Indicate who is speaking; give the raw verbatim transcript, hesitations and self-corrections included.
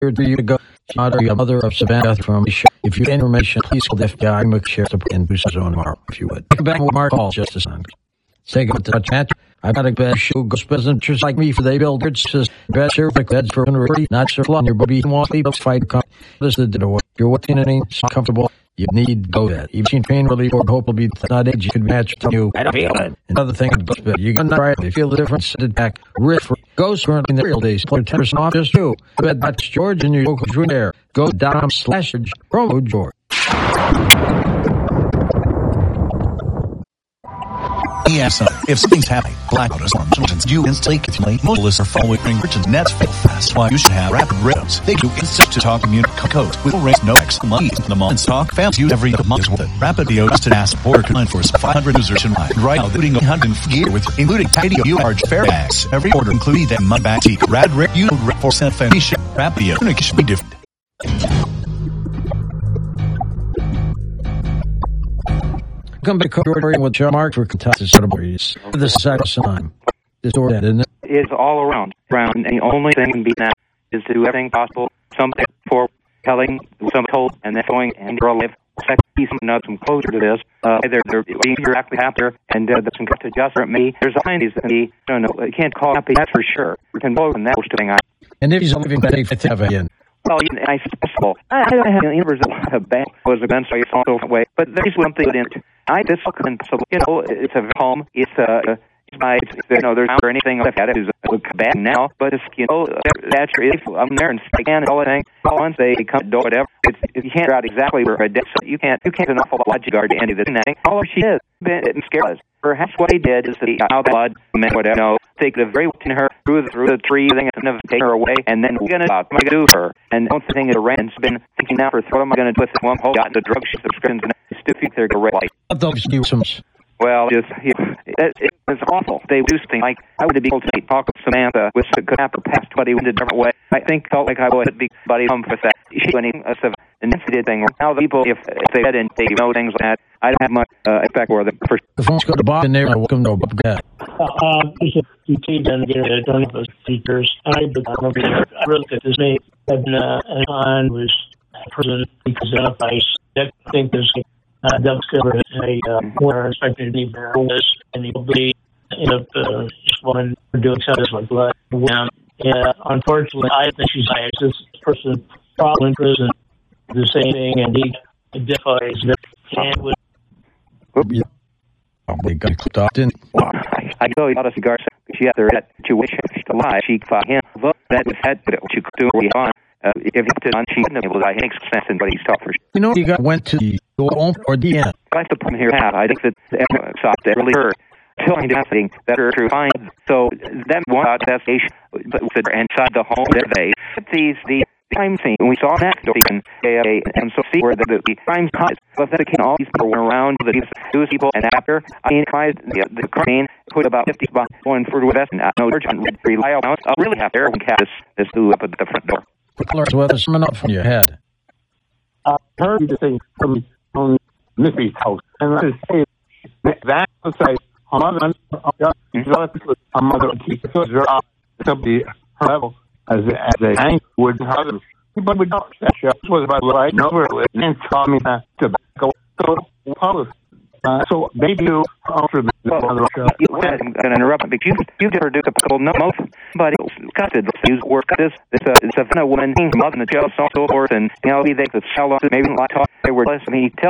Speaker 1: Here do you go. Father, your mother of Savannah from Asia. If you have information, please call the F B I and share to put in Booster's on tomorrow, if you would. Back with Mark Hall, just a second. Say go to touch match. I got a bad shoe. Ghost business just like me for they build it says bad perfect beds for free, not so long. Your baby wants sleep fight come. This is the door. You're watching it ain't so comfortable. You need go bed. You've seen pain relief or hope will be not age you could match to you. I don't feel it. Another thing ghost bed. You're gonna right. You feel the difference. Sit it back. Riff for ghost currently in the real days. Play ten percent off just you. Bed that's George and your local dream there. Go down slash promo George.
Speaker 2: Yes, if something's happening, black out storms, you instantly accumulate. Most lists are following Richard's nets fail fast. Why you should have rapid rhythms. They do instant to talk immune code with raise no X money. The moments talk fans use every month with it. Rapid video just to ask for combined for five hundred users in line. Right now, including one hundred gear with including video you large fair bags. Every order including that mud bag tea. Rad rip you for cent finish. Rapid video communication be different.
Speaker 1: Come back to with John Mark for contested celebrities. This is second time. This door, isn't it?
Speaker 3: It's all around. Around, and the only thing can be now is to do everything possible. Something for telling, some told, and then going and you're alive. Second, some nuts, some closure to this. Uh, they're they're you're actually after, and uh, there's some cut to adjust for me. There's a these that me. I don't know. You can't call happy. That's for sure. We can vote on that. We're still on.
Speaker 1: And if he's living that, if it's ever again.
Speaker 3: Well, I suppose I don't have any numbers. A bank was a gun, so you saw it away. But there's one thing in it. I this impossible. You know, it's a home. It's a. It's my. It's, you know, there's not anything like that is bad now. But it's you know that's if I'm there and scan and all that thing. Once they come to whatever, it's, if you can't figure out exactly where a dead, so you can't. You can't an awful lot of guard to any of this thing. All she is, it scares us. Perhaps what he did is that he out blood, meant whatever. You know, take the very in her through the, through the tree thing and kind of take her away, and then we're gonna what am I gonna do with her? And the only thing is, Rand's been thinking now for what am I gonna do with this one whole got the drug subscriptions and stupid they're gonna like.
Speaker 1: Those nuisance.
Speaker 3: Well, just you know, it, it, it's awful. They do something like I would be able to talk with Samantha, which could have past, but he went a different way. I think felt like I would be, but he come with that. She went in a an incident thing. Now the people, if, if they had and they know things like that, I don't have much uh, effect for them. First,
Speaker 1: the phone's got to Bob in there. Welcome to Bob.
Speaker 4: Uh, um, you keep on getting it. Don't have those features. I I really at this name. And uh, and was a person who identifies. I think there's. Uh, that was covered a uh, where expected to be this, and he'll be you know, uh, this woman doing something with blood. Um, yeah, unfortunately, I think she's biased. This person probably in prison, the same thing, and he identifies that and would.
Speaker 1: Oh, they got clipped off, didn't
Speaker 3: well, I, I know you got a cigar. She had that situation. She's alive. She fought him. That was had, but what you could do on. Uh, if he put it on, she wouldn't be able to. It makes sense in what he's taught for.
Speaker 1: You know, you got went to the home or the end.
Speaker 3: That's the problem here. I think that everyone stopped that really hurt. Telling something better to find. So that one attestation, but inside the home, there they these the crime scene. And we saw that and and so see where the, the crime caused. But then again, all these people went around the these people, and after I mean, the the crane put about fifty bucks going through with us, and I know urgent rely on. I really have to cast this who up at the front door.
Speaker 1: Colors weather coming up from your head.
Speaker 5: I heard the thing from on Miffy's house, and I say that was like her mother, her mother, her somebody her level as as a anchor would her. But we don't. That show was about right over and saw me tobacco policy. Uh, so they do offer the
Speaker 3: well, other show. I'm going to interrupt because you you did produce a couple no most, but it's cut it. Use work this. It's a it's a woman mother in the jail, so forth, and you know they could sell off maybe like talk. They were less. I mean, tell